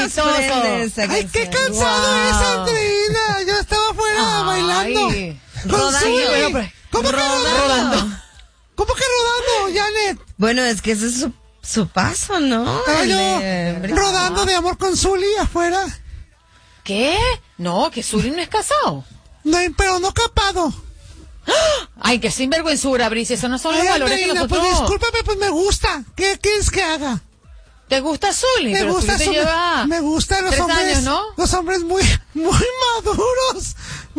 exitosos. Ay, qué cansado es, Andreina. Yo estaba afuera bailando. Rodando. ¿Cómo que rodando? ¿Cómo que rodando, Janet? Bueno, es que ese es su paso, ¿no? Estaba yo rodando de amor con Zuli afuera. ¿Qué? No, que Zuli no es casado. No, pero no capado. Ay, qué sinvergüenzura, Brice. Esos no son los valores que Andreina, nosotros... pues discúlpame, pues me gusta. ¿Qué quieres que haga? ¿Te gusta Zuli? Me gusta Zuli te lleva me gustan los 3 hombres, años, ¿no? Los hombres muy maduros.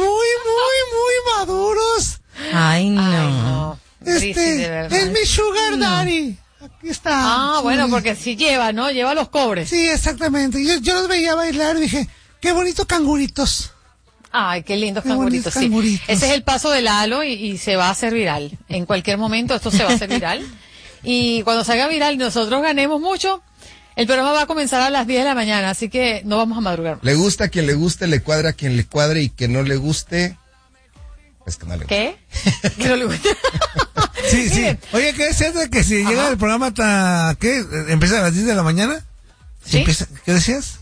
Muy maduros. Ay, no. Ay, no. Brice, de verdad. Es mi sugar daddy. Aquí está. Ah, bueno, porque sí lleva, ¿no? Lleva los cobres. Sí, exactamente. Yo los veía bailar y dije, qué bonito canguritos. Ay, qué lindos Qué canguritos, bonitos sí. canguritos. Ese es el paso de Lalo y se va a hacer viral. En cualquier momento esto se va a hacer viral. Y cuando salga viral y nosotros ganemos mucho, el programa va a comenzar a las 10 de la mañana, así que no vamos a madrugar. Le gusta a quien le guste, le cuadra a quien le cuadre y que no le guste, pues que no le guste. ¿Qué? Que no le guste. Sí. Miren. Oye, ¿qué es cierto que si llega el programa hasta, ¿qué? ¿Empieza a las 10 de la mañana? ¿Sí? ¿Qué decías?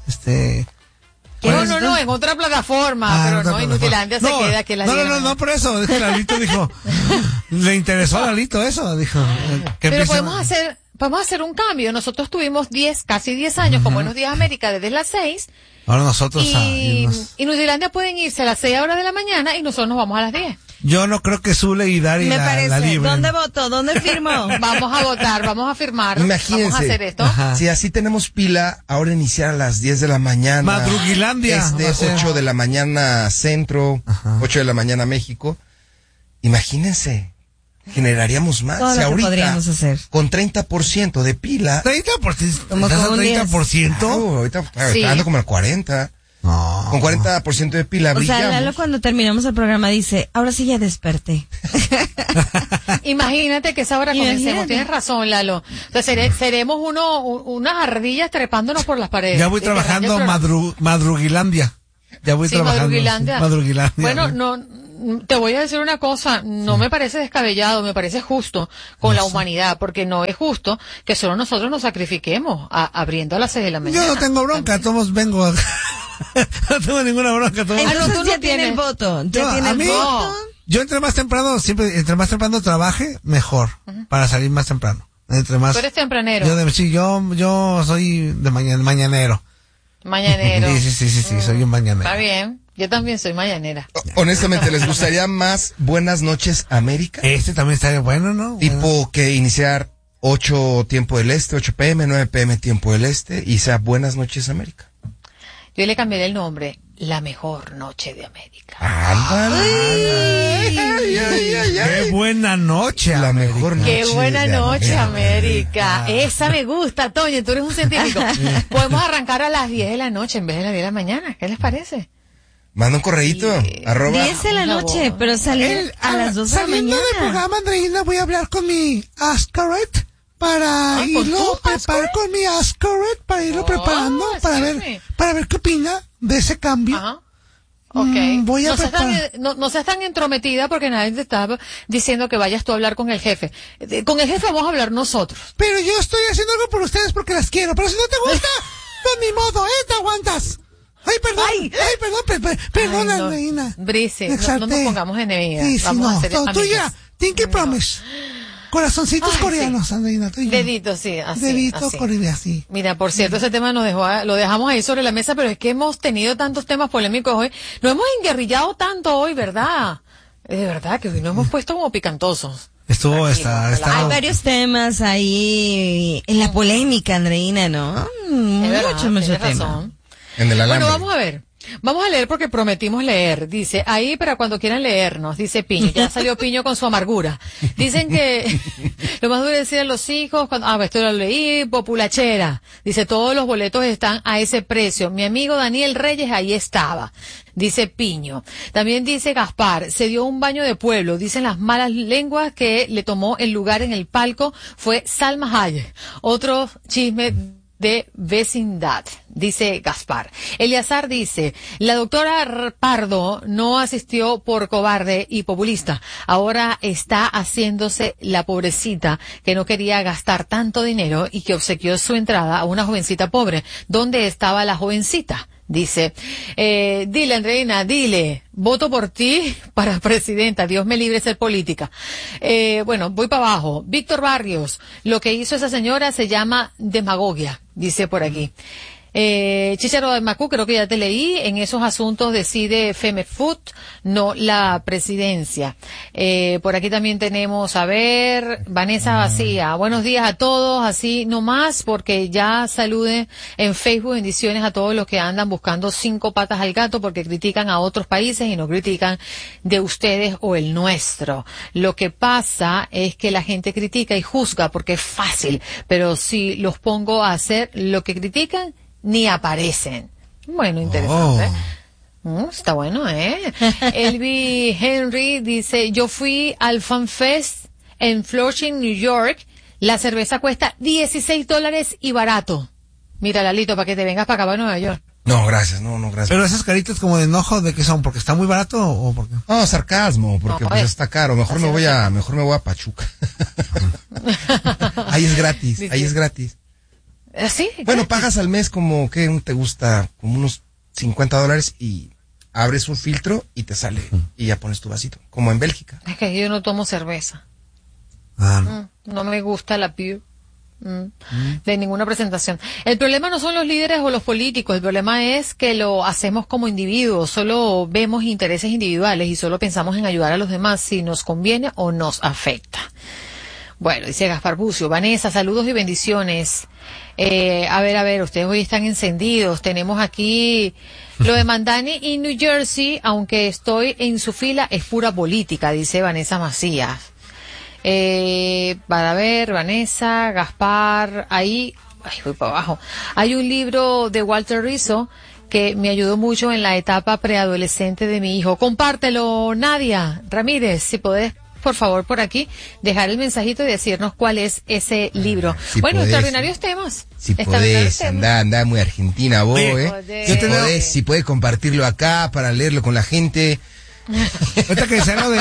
No, en otra plataforma, pero no, Inutilandia se queda aquí en las 10 de la mañana. No, por eso, es que Lalito dijo, le interesó a Lalito eso, dijo. Pero podemos hacer un cambio. Nosotros tuvimos casi 10 años con Buenos Días América desde las 6. Ahora nosotros Y Inutilandia pueden irse a las 6 horas de la mañana y nosotros nos vamos a las 10. Yo no creo que Zule y Dari Me parece. la libren. ¿Dónde votó? ¿Dónde firmó? Vamos a votar, vamos a firmar. Imagínense. Vamos a hacer esto. Ajá. Si así tenemos pila, ahora iniciar a las 10 de la mañana. Madrugilandia. Va a ser 8 de la mañana Centro, 8 de la mañana México. Imagínense, generaríamos más. Todo Si lo que ahorita, podríamos hacer. con 30% de pila, 30%. Como ¿Estás con al un 30%? ahorita Sí. ando como al 40%. No. Con 40% de pila O sea, brillamos. Lalo cuando terminamos el programa dice, ahora sí ya desperté. Imagínate que esa hora comencemos. Imagínate. Tienes razón, Lalo. O sea, seremos unas ardillas trepándonos por las paredes. Ya voy trabajando Madrugilandia. Ya voy Sí, trabajando. Madrugilandia. Madrugilandia. Bueno, no, te voy a decir una cosa, no me parece descabellado, me parece justo con la humanidad, porque no es justo que solo nosotros nos sacrifiquemos abriendo a las 6 de la mañana. Yo no tengo bronca, todos vengo. No tengo ninguna bronca. Todos. Entonces tú no ya tiene tienes. el voto. Yo, Ya tiene a el mí, voto. yo entre más temprano trabaje, mejor. Para salir más temprano. Entre más. Tú eres tempranero, Yo soy de mañanero. mañanero. Sí, soy un mañanero. Está bien, yo también soy mañanera. Honestamente, ¿les gustaría más Buenas noches América? Este también estaría bueno, ¿no? Tipo que iniciar 8 tiempo del este, 8 p.m., 9 p.m. tiempo del este y sea Buenas noches América. Yo le cambié el nombre, La Mejor Noche de América. Qué buena noche, La América. mejor noche. Qué buena de noche, América. América. Esa me gusta, Toño, tú eres un científico. Podemos arrancar a las 10 de la noche en vez de las 10 de la mañana. ¿Qué les parece? Manda un correíto, arroba. 10 de la noche, pero salir a las 2 de la Saliendo del mañana. programa, Andreina, voy a hablar con mi Ascaret para ¿con irlo tu preparar con mi Ascaret para irlo preparando excuse me. para ver qué opina de ese cambio. Ajá. Ok. Voy a no, seas tan, preparar. no seas tan entrometida porque nadie te está diciendo que vayas tú a hablar con el jefe. Con el jefe vamos a hablar nosotros. Pero yo estoy haciendo algo por ustedes porque las quiero. Pero si no te gusta, pues ni modo, te aguantas. Ay, perdón, perdón, Ay, no. Andreina. Brice, Me no nos exalté. pongamos enemigas. Sí, sí, Vamos a no. ser Tú amigas. ya, Tinky Promise. Corazoncitos Ay, coreanos, sí. Andreina, tú y yo. Deditos, sí, así. Deditos así. coreanos, sí. Mira, por cierto, ese tema lo dejamos ahí sobre la mesa, pero es que hemos tenido tantos temas polémicos hoy. Nos hemos enguerrillado tanto hoy, ¿verdad? De verdad que hoy nos hemos puesto como picantosos. Estuvo Hay varios temas ahí en la polémica, Andreina, ¿no? Es verdad, Mucho tienes tema. razón. En el alambre. Bueno, vamos a ver. Vamos a leer porque prometimos leer. Dice, ahí para cuando quieran leernos, dice Piño. Ya salió Piño con su amargura. Dicen que lo más duro es decir a los hijos, esto lo leí, populachera. Dice, todos los boletos están a ese precio. Mi amigo Daniel Reyes ahí estaba. Dice Piño. También dice Gaspar, se dio un baño de pueblo. Dicen las malas lenguas que le tomó el lugar en el palco fue Salma Hayek. Otro chisme de vecindad, dice Gaspar. Eliazar dice, la doctora Pardo no asistió por cobarde y populista. Ahora está haciéndose la pobrecita que no quería gastar tanto dinero y que obsequió su entrada a una jovencita pobre. ¿Dónde estaba la jovencita? Dice, dile Andreina, dile, voto por ti para presidenta, Dios me libre de ser política. Bueno, voy para abajo. Víctor Barrios, lo que hizo esa señora se llama demagogia, dice por aquí. Chicharo de Macú, creo que ya te leí, en esos asuntos decide Femefood, no la presidencia. Por aquí también tenemos, a ver, Vanessa Vacía, buenos días a todos, así nomás, porque ya salude en Facebook, bendiciones a todos los que andan buscando 5 patas al gato porque critican a otros países y no critican de ustedes o el nuestro. Lo que pasa es que la gente critica y juzga porque es fácil, pero si los pongo a hacer lo que critican, ni aparecen. Bueno, interesante. Está bueno, ¿eh? Elvi Henry dice, yo fui al Fan Fest en Flushing, New York. La cerveza cuesta $16 y barato. Mira, Lalito, para que te vengas para acá, para Nueva York. No, gracias, no, gracias. Pero esas caritas como de enojo, ¿de qué son? ¿Porque está muy barato o por qué? No, sarcasmo, porque No, pues está caro. Mejor me voy a Pachuca. Ahí es gratis. ¿Sí? Bueno, pagas al mes como, ¿qué te gusta? Como unos $50 y abres un filtro y te sale y ya pones tu vasito, como en Bélgica. Es que yo no tomo cerveza. No. No me gusta la beer. De ninguna presentación. El problema no son los líderes o los políticos, el problema es que lo hacemos como individuos, solo vemos intereses individuales y solo pensamos en ayudar a los demás si nos conviene o nos afecta. Bueno, dice Gaspar Bucio, Vanessa, saludos y bendiciones. A ver, ustedes hoy están encendidos. Tenemos aquí lo de Mandani y New Jersey, aunque estoy en su fila, es pura política, dice Vanessa Macías. Para ver, Vanessa, Gaspar, ahí, voy para abajo. Hay un libro de Walter Rizzo que me ayudó mucho en la etapa preadolescente de mi hijo. Compártelo, Nadia Ramírez, si podés, por favor, por aquí, dejar el mensajito y decirnos cuál es ese libro. Si bueno, podés, extraordinarios temas. Si podés, anda muy argentina vos, Si podés compartirlo acá para leerlo con la gente. Ahorita que decía lo de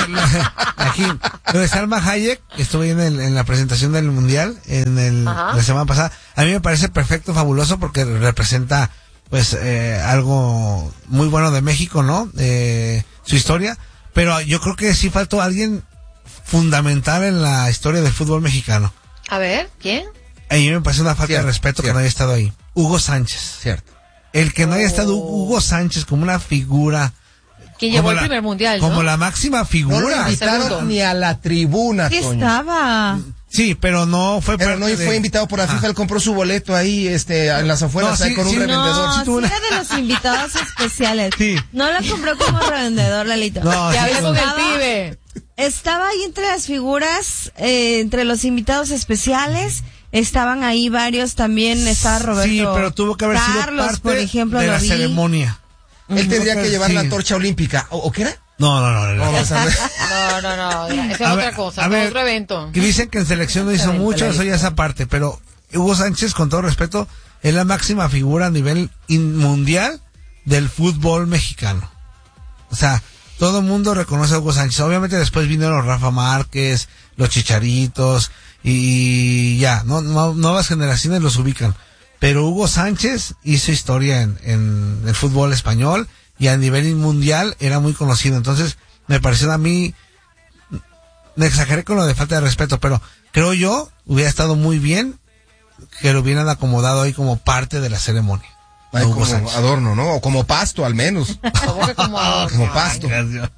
lo de Salma Hayek, estuve en la presentación del Mundial la semana pasada. A mí me parece perfecto, fabuloso, porque representa pues algo muy bueno de México, ¿no? Su historia, pero yo creo que sí faltó alguien fundamental en la historia del fútbol mexicano. A ver, ¿quién? A mí me parece una falta de respeto que no haya estado ahí. Hugo Sánchez. Cierto. El que no haya estado Hugo Sánchez como una figura. Que llevó el primer mundial, ¿no? Como la máxima figura. No lo invitaron ni a la tribuna, Sí Toño. estaba. Sí, pero no fue Pero no fue invitado por la FIFA, él compró su boleto ahí, en las afueras, No, ahí con un revendedor. No, sí era de los invitados especiales. Sí. No la compró como revendedor, Lalito. No, Que sí, hable no. con el pibe. Estaba ahí entre las figuras, entre los invitados especiales. Estaban ahí varios también, estaba Roberto Sí, pero tuvo que haber Carlos, sido parte por ejemplo, de lo la vi. ceremonia. Él tendría que llevar Sí. la torcha olímpica. ¿O qué era? No. No, esa no es. No, esa es A otra ver, cosa, a ver, otro evento. Que dicen que en selección no hizo Evento, mucho, eso ya es aparte, pero Hugo Sánchez, con todo respeto, es la máxima figura a nivel mundial del fútbol mexicano. O sea, todo el mundo reconoce a Hugo Sánchez. Obviamente después vinieron los Rafa Márquez, los Chicharitos, y ya, nuevas generaciones los ubican. Pero Hugo Sánchez hizo historia en el fútbol español y a nivel mundial era muy conocido. Entonces, me pareció a mí, me exageré con lo de falta de respeto, pero creo yo hubiera estado muy bien que lo hubieran acomodado ahí como parte de la ceremonia. Ay, Hugo como Sánchez. adorno, ¿no? O como pasto, al menos. ¿Cómo que como adorno? Como pasto.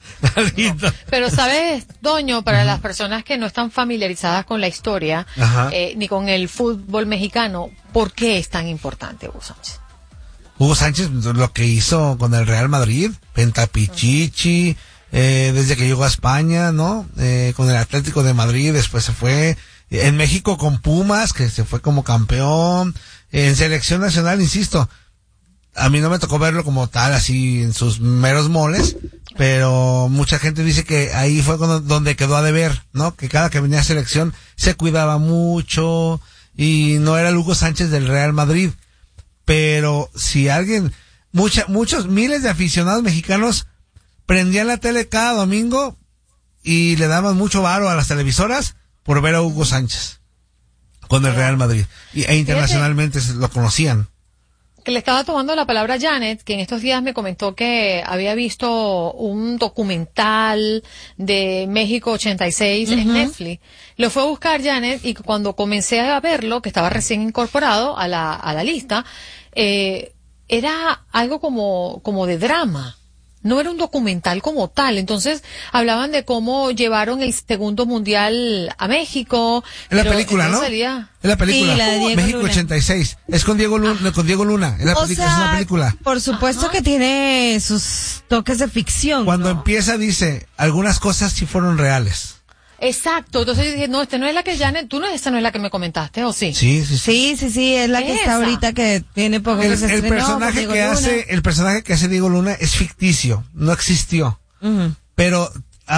Pero sabes, Doño, para las personas que no están familiarizadas con la historia, Ajá. ni con el fútbol mexicano, ¿por qué es tan importante Hugo Sánchez? Hugo Sánchez, lo que hizo con el Real Madrid, Pentapichichi, desde que llegó a España, ¿no? Con el Atlético de Madrid, después se fue. En México con Pumas, que se fue como campeón. En selección nacional, insisto, a mí no me tocó verlo como tal, así en sus meros moles, pero mucha gente dice que ahí fue donde quedó a deber, ¿no? Que cada que venía a selección se cuidaba mucho y no era el Hugo Sánchez del Real Madrid. Pero si alguien, muchos miles de aficionados mexicanos prendían la tele cada domingo y le daban mucho varo a las televisoras por ver a Hugo Sánchez con el Real Madrid. E internacionalmente lo conocían. Que le estaba tomando la palabra a Janet, que en estos días me comentó que había visto un documental de México 86 en Netflix. Lo fue a buscar Janet y cuando comencé a verlo, que estaba recién incorporado a la lista, era algo como de drama. No era un documental como tal. Entonces hablaban de cómo llevaron el segundo mundial a México. Es la película, ¿no? Salía... Es la película. Sí, la de Diego México Luna. 86. Es con Diego Luna. Es una película. Por supuesto que tiene sus toques de ficción. Cuando ¿no? empieza dice, algunas cosas sí fueron reales. Exacto. Entonces yo dije, no, no es la que Janet, esta no es la que me comentaste, ¿o sí? Sí. Sí, es la que está ahorita que tiene poco que se El estrenó, personaje con que Diego Luna. el personaje que hace Diego Luna es ficticio, no existió. Pero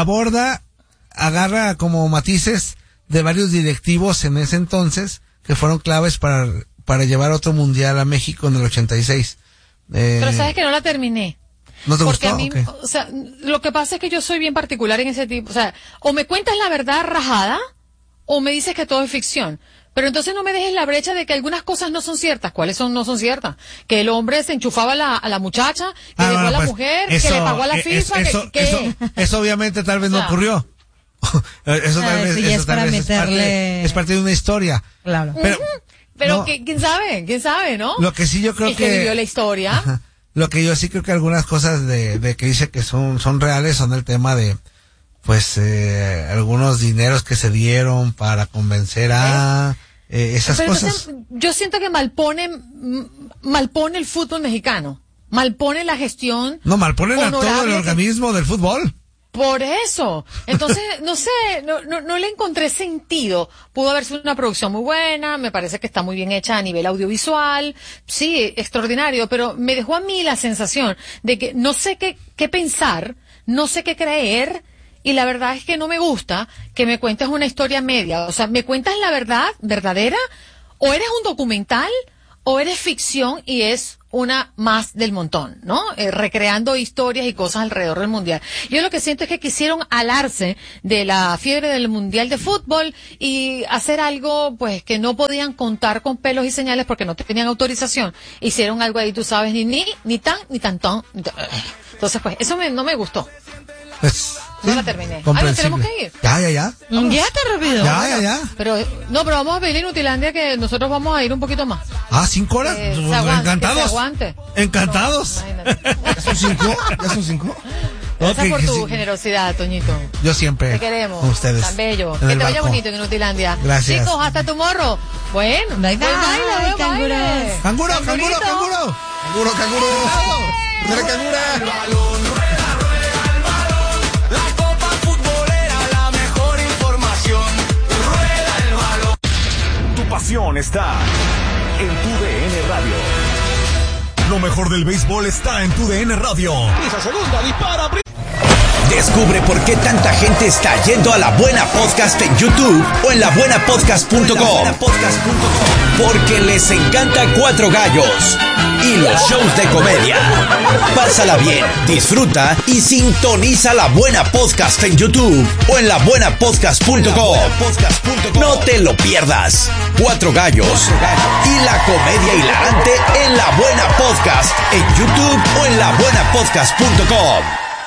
agarra como matices de varios directivos en ese entonces que fueron claves para llevar otro mundial a México en el 86. Pero sabes que no la terminé. ¿No te Porque gustó? a mí, Okay. o sea, lo que pasa es que yo soy bien particular en ese tipo, o sea, o me cuentas la verdad rajada, o me dices que todo es ficción. Pero entonces no me dejes la brecha de que algunas cosas no son ciertas. ¿Cuáles no son ciertas? Que el hombre se enchufaba a la muchacha, que dejó a la mujer, que le pagó a la FIFA, eso obviamente tal vez no O sea, ocurrió. Eso tal vez, sí, ya eso es tal para vez meterle- es parte de una historia. Claro. Pero no, ¿quién sabe, ¿no? lo que sí yo creo El que vivió la historia. Ajá. Lo que yo sí creo que algunas cosas de que dice que son reales son el tema de algunos dineros que se dieron para convencer a esas Pero cosas. entonces, yo siento que malpone el fútbol mexicano. Malpone la gestión. No, malponen a todo el honorable que- organismo del fútbol. Por eso. Entonces, no sé, no le encontré sentido. Pudo haber sido una producción muy buena, me parece que está muy bien hecha a nivel audiovisual. Sí, extraordinario, pero me dejó a mí la sensación de que no sé qué pensar, no sé qué creer, y la verdad es que no me gusta que me cuentes una historia media. O sea, ¿me cuentas la verdad verdadera? ¿O eres un documental? ¿O eres ficción y es una más del montón, ¿no? Recreando historias y cosas alrededor del mundial. Yo lo que siento es que quisieron alarse de la fiebre del mundial de fútbol y hacer algo, pues, que no podían contar con pelos y señales porque no tenían autorización. Hicieron algo ahí, tú sabes, ni tan. Entonces, pues, eso no me gustó. Pues, No sí, la terminé. comprensible. Tenemos que ir. Ya. Ya te rápido. Ya. Pero vamos a pedir en Utilandia que nosotros vamos a ir un poquito más. 5 horas. Que Pues, se aguante, encantados. que se aguante. Encantados. Imagínate. ¿Ya son 5? Gracias Ok, por que tu sí. generosidad, Toñito. Yo siempre. Te queremos. Con ustedes. Tan bello. En Que el te vaya balcón. bonito en Utilandia. Gracias. Chicos, hasta tu morro. Bueno, Bye, buen bye, baile, buen canguros. baile. Canguro. ¡Canguro! ¡Dale, cangura! La Copa Futbolera, la mejor información. Rueda el balón. Tu pasión está en tu DN Radio. Lo mejor del béisbol está en tu DN Radio. Descubre por qué tanta gente está yendo a La Buena Podcast en YouTube o en labuenapodcast.com. Porque les encanta Cuatro Gallos y los shows de comedia. Pásala bien, disfruta y sintoniza La Buena Podcast en YouTube o en labuenapodcast.com. No te lo pierdas. Cuatro Gallos y la comedia hilarante en La Buena Podcast en YouTube o en labuenapodcast.com.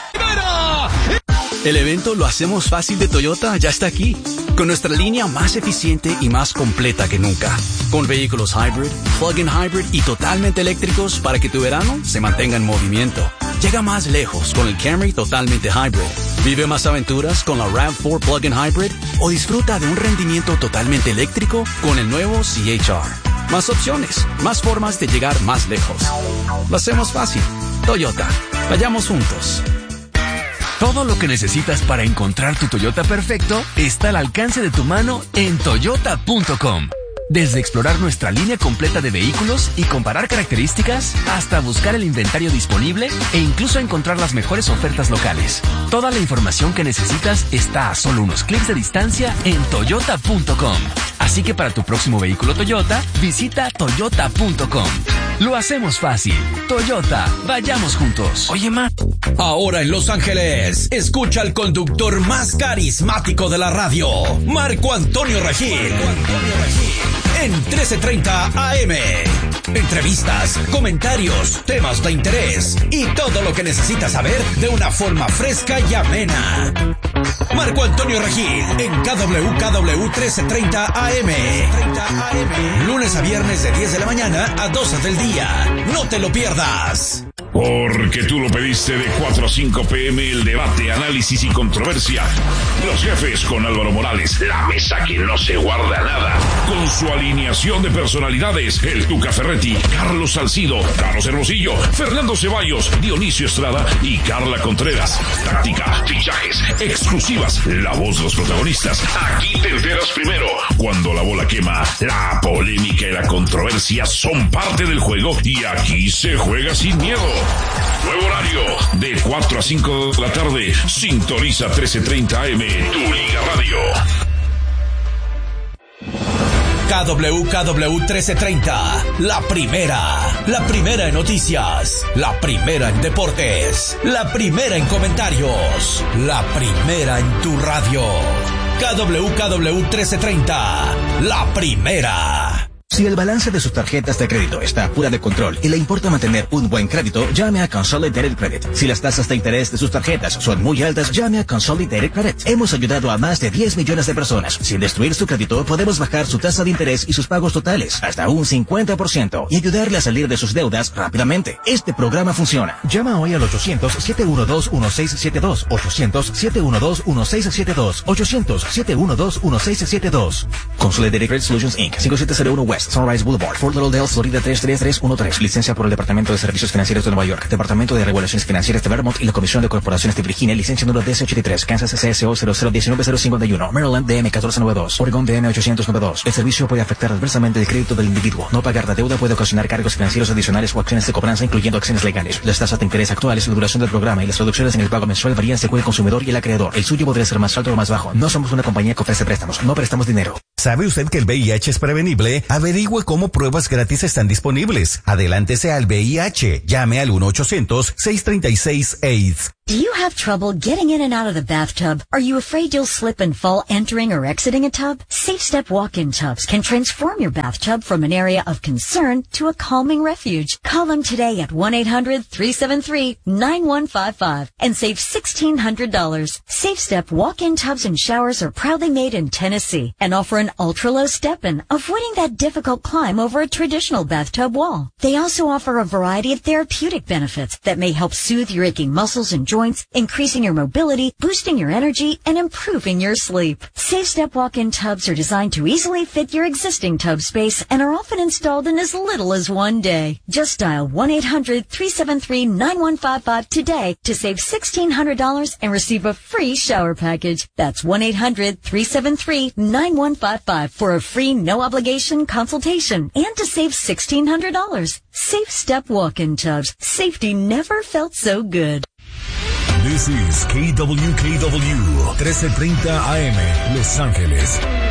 El evento Lo Hacemos Fácil de Toyota ya está aquí, con nuestra línea más eficiente y más completa que nunca, con vehículos hybrid, plug-in hybrid y totalmente eléctricos para que tu verano se mantenga en movimiento. Llega más lejos con el Camry totalmente hybrid. Vive más aventuras con la RAV4 plug-in hybrid o disfruta de un rendimiento totalmente eléctrico con el nuevo CHR. Más opciones, más formas de llegar más lejos. Lo hacemos fácil. Toyota. Vayamos juntos. Todo lo que necesitas para encontrar tu Toyota perfecto está al alcance de tu mano en toyota.com. Desde explorar nuestra línea completa de vehículos y comparar características, hasta buscar el inventario disponible e incluso encontrar las mejores ofertas locales. Toda la información que necesitas está a solo unos clics de distancia en toyota.com. Así que para tu próximo vehículo Toyota, visita toyota.com. Lo hacemos fácil. Toyota, vayamos juntos. Oye, Ahora en Los Ángeles, escucha al conductor más carismático de la radio, Marco Antonio Regil. En 1330 AM. Entrevistas, comentarios, temas de interés y todo lo que necesitas saber de una forma fresca y amena. Marco Antonio Regil en KWKW 1330 AM. Lunes a viernes de 10 de la mañana a 12 del día. No te lo pierdas. Porque tú lo pediste de 4 a 5 p.m. el debate, análisis y controversia. Los jefes con Álvaro Morales, la mesa que no se guarda nada. Con su alineación de personalidades, el Tuca Ferretti, Carlos Salcido, Carlos Hermosillo, Fernando Ceballos, Dionisio Estrada y Carla Contreras. Táctica, fichajes, exclusivas, la voz de los protagonistas. Aquí te enteras primero. Cuando la bola quema, la polémica y la controversia son parte del juego y aquí se juega sin miedo. Nuevo horario, de 4 a 5 de la tarde. Sintoniza 1330 AM, tu Liga Radio. KWKW 1330, la primera en noticias, la primera en deportes, la primera en comentarios, la primera en tu radio. KWKW 1330, la primera. Si el balance de sus tarjetas de crédito está fuera de control y le importa mantener un buen crédito, llame a Consolidated Credit. Si las tasas de interés de sus tarjetas son muy altas, llame a Consolidated Credit. Hemos ayudado a más de 10 millones de personas. Sin destruir su crédito, podemos bajar su tasa de interés y sus pagos totales hasta un 50% y ayudarle a salir de sus deudas rápidamente. Este programa funciona. Llama hoy al 800-712-1672. 800-712-1672. 800-712-1672. Consolidated Credit Solutions Inc. 5701 West Sunrise Boulevard, Fort Lauderdale, Florida 33313. Licencia por el Departamento de Servicios Financieros de Nueva York, Departamento de Regulaciones Financieras de Vermont y la Comisión de Corporaciones de Virginia. Licencia número DC83, Kansas CSO 0019051, Maryland DM 1492, Oregon DM 892. El servicio puede afectar adversamente el crédito del individuo. No pagar la deuda puede ocasionar cargos financieros adicionales o acciones de cobranza, incluyendo acciones legales. Las tasas de interés actuales, la duración del programa y las reducciones en el pago mensual varían según el consumidor y el acreedor. El suyo podría ser más alto o más bajo. No somos una compañía que ofrece préstamos. No prestamos dinero. ¿Sabe usted que el VIH es prevenible? Averigüe cómo pruebas gratis están disponibles. Adelántese al VIH. Llame al 1-800-636-AIDS. Do you have trouble getting in and out of the bathtub? Are you afraid you'll slip and fall entering or exiting a tub? Safe Step walk-in tubs can transform your bathtub from an area of concern to a calming refuge. Call them today at 1-800-373-9155 and save $1,600. Safe Step walk-in tubs and showers are proudly made in Tennessee and offer an ultra-low step-in, avoiding that difficult climb over a traditional bathtub wall. They also offer a variety of therapeutic benefits that may help soothe your aching muscles and joints, increasing your mobility, boosting your energy, and improving your sleep. Safe Step walk-in tubs are designed to easily fit your existing tub space and are often installed in as little as one day. Just dial 1-800-373-9155 today to save $1,600 and receive a free shower package. That's 1-800-373-9155 for a free no-obligation consultation and to save $1,600. Safe Step walk-in tubs. Safety never felt so good. This is KWKW 1330 AM, Los Ángeles.